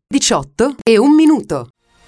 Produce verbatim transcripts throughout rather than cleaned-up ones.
diciotto e un minuto.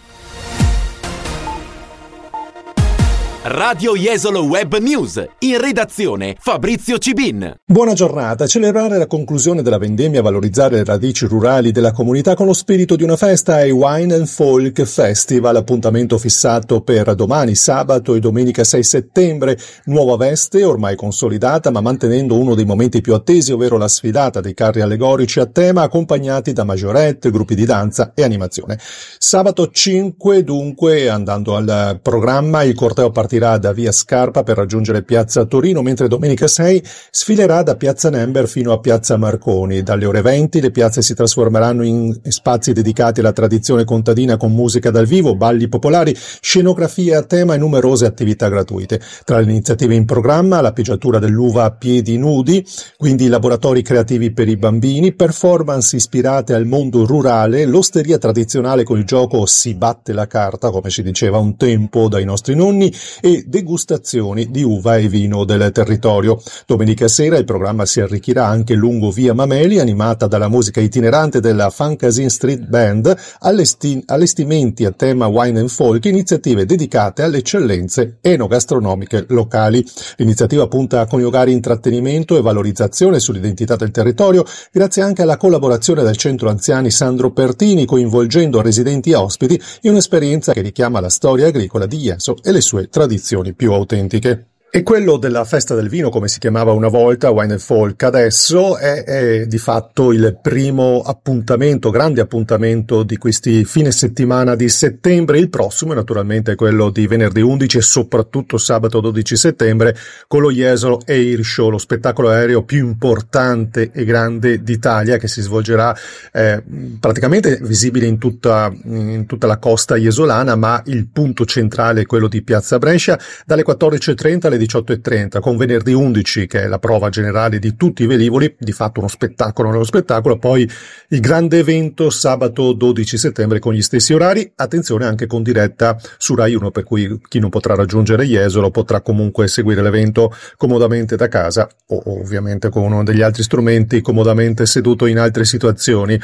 Radio Jesolo Web News, in redazione Fabrizio Cibin. Buona giornata. Celebrare la conclusione della vendemmia e valorizzare le radici rurali della comunità con lo spirito di una festa è il Wine and Folk Festival, appuntamento fissato per domani, sabato e domenica sei settembre. Nuova veste, ormai consolidata, ma mantenendo uno dei momenti più attesi, ovvero la sfilata dei carri allegorici a tema, accompagnati da maggiorette, gruppi di danza e animazione. Sabato cinque, dunque, andando al programma, il corteo partirà da via Scarpa per raggiungere piazza Torino, mentre domenica sei sfilerà da piazza Nember fino a piazza Marconi. Dalle ore venti le piazze si trasformeranno in spazi dedicati alla tradizione contadina con musica dal vivo, balli popolari, scenografie a tema e numerose attività gratuite. Tra le iniziative in programma la pigiatura dell'uva a piedi nudi, quindi laboratori creativi per i bambini, performance ispirate al mondo rurale, l'osteria tradizionale con il gioco Si batte la carta, come si diceva un tempo dai nostri nonni, e degustazioni di uva e vino del territorio. Domenica sera il programma si arricchirà anche lungo via Mameli, animata dalla musica itinerante della Fancasin Street Band, allesti- allestimenti a tema wine and folk, iniziative dedicate alle eccellenze enogastronomiche locali. L'iniziativa punta a coniugare intrattenimento e valorizzazione sull'identità del territorio, grazie anche alla collaborazione del centro anziani Sandro Pertini, coinvolgendo residenti e ospiti in un'esperienza che richiama la storia agricola di Jesso e le sue tradizioni più autentiche. E quello della festa del vino, come si chiamava una volta, Wine and Folk, adesso è, è di fatto il primo appuntamento, grande appuntamento di questi fine settimana di settembre. Il prossimo è naturalmente quello di venerdì undici e soprattutto sabato dodici settembre con lo Jesolo Air Show, lo spettacolo aereo più importante e grande d'Italia, che si svolgerà eh, praticamente visibile in tutta, in tutta la costa jesolana, ma il punto centrale è quello di Piazza Brescia, dalle quattordici e trenta alle diciotto e trenta, con venerdì undici che è la prova generale di tutti i velivoli, di fatto uno spettacolo nello spettacolo, poi il grande evento sabato dodici settembre con gli stessi orari, attenzione anche con diretta su Rai uno, per cui chi non potrà raggiungere Jesolo potrà comunque seguire l'evento comodamente da casa o ovviamente con uno degli altri strumenti, comodamente seduto in altre situazioni.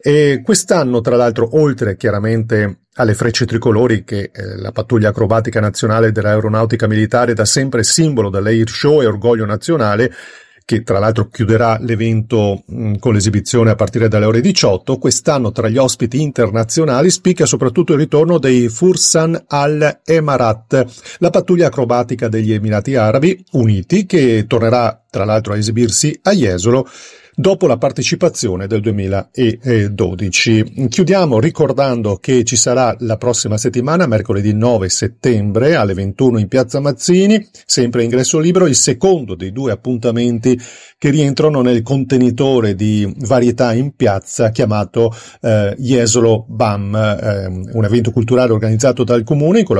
E quest'anno, tra l'altro, oltre chiaramente alle frecce tricolori che eh, la pattuglia acrobatica nazionale dell'aeronautica militare da sempre simbolo dell'Air Show e orgoglio nazionale, che tra l'altro chiuderà l'evento mh, con l'esibizione a partire dalle ore diciotto, quest'anno tra gli ospiti internazionali spicca soprattutto il ritorno dei Fursan Al Emarat, la pattuglia acrobatica degli Emirati Arabi Uniti, che tornerà tra l'altro a esibirsi a Jesolo dopo la partecipazione del duemiladodici. Chiudiamo ricordando che ci sarà la prossima settimana, mercoledì nove settembre alle ventuno in Piazza Mazzini, sempre ingresso libero, il secondo dei due appuntamenti che rientrano nel contenitore di varietà in piazza chiamato eh, Jesolo B A M, eh, un evento culturale organizzato dal Comune in collaborazione